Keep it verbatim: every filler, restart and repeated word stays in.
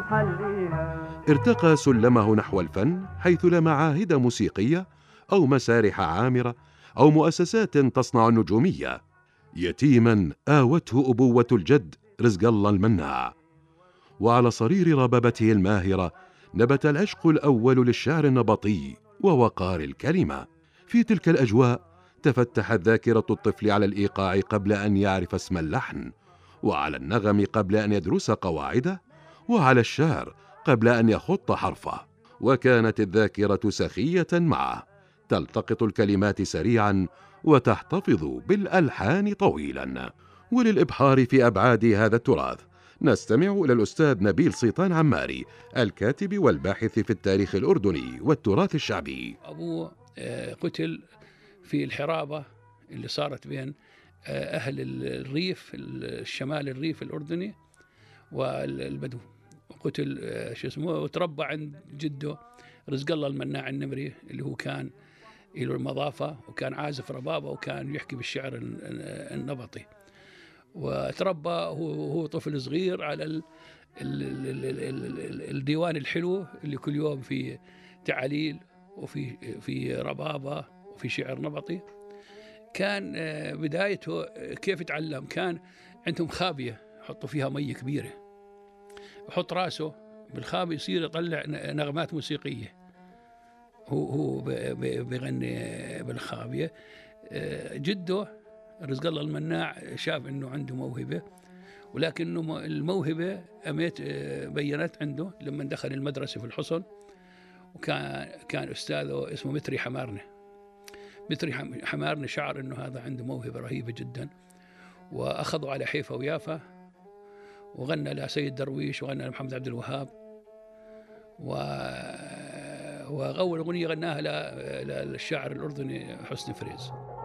حليها. ارتقى سلمه نحو الفن حيث لا معاهد موسيقية أو مسارح عامرة أو مؤسسات تصنع النجومية. يتيما آوته أبوة الجد رزق الله المناع، وعلى صرير ربابته الماهرة نبت العشق الأول للشعر النبطي ووقار الكلمة. في تلك الأجواء تفتحت ذاكرة الطفل على الإيقاع قبل أن يعرف اسم اللحن، وعلى النغم قبل أن يدرس قواعده، وعلى الشعر قبل أن يخط حرفه. وكانت الذاكرة سخية معه، تلتقط الكلمات سريعا وتحتفظ بالألحان طويلا. وللإبحار في أبعاد هذا التراث نستمع إلى الأستاذ نبيل سيطان عماري، الكاتب والباحث في التاريخ الأردني والتراث الشعبي. أبوه قتل في الحرابة اللي صارت بين أهل الريف الشمال الريف الأردني والبدو، وقتل شو اسمه، وتربى عند جده رزق الله المناع النمري اللي هو كان له المضافة وكان عازف ربابة وكان يحكي بالشعر النبطي. وتربى هو طفل صغير على ال ال ال ال الديوان الحلو اللي كل يوم في تعاليل وفي في ربابة وفي شعر نبطي. كان بدايته كيف يتعلم، كان عندهم خابية يحطوا فيها مية كبيرة، يحط راسه بالخابية يصير يطلع نغمات موسيقية، هو هو بيغني بالخابية. جده رزق الله المناع شاف انه عنده موهبة، ولكنه الموهبة أميت بينت عنده لما دخل المدرسة في الحصن، وكان كان أستاذه اسمه متري حمارنة. متري حمارنة شعر انه هذا عنده موهبة رهيبة جدا، وأخذوا على حيفا ويافا، وغنى لسيد درويش وغنى لمحمد عبد الوهاب، و وأول أغنية غناها للشاعر الأردني حسني فريز.